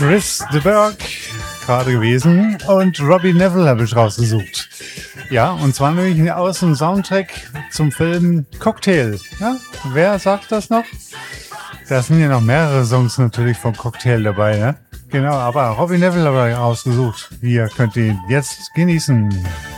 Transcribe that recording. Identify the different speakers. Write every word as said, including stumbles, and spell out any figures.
Speaker 1: Chris de Burgh gerade gewesen und Robbie Neville habe ich rausgesucht. Ja, und zwar nämlich aus dem Soundtrack zum Film Cocktail. Ja, wer sagt das noch? Da sind ja noch mehrere Songs natürlich von Cocktail dabei, ne? Genau, aber Robbie Neville habe ich rausgesucht. Ihr könnt ihn jetzt genießen.